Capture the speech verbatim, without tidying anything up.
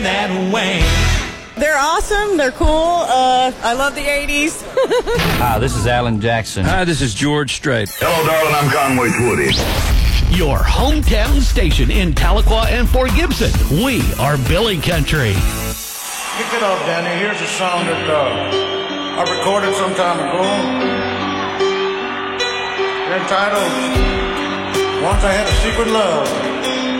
that way. They're awesome. They're cool. Uh, I love the eighties. Hi, this is Alan Jackson. Hi, this is George Strait. Hello, darling. I'm Conway Twitty. Your hometown station in Tahlequah and Fort Gibson. We are Billy Country. Kick it off, Danny. Here's a song that uh, I recorded some time ago. Entitled, Once I Had a Secret Love.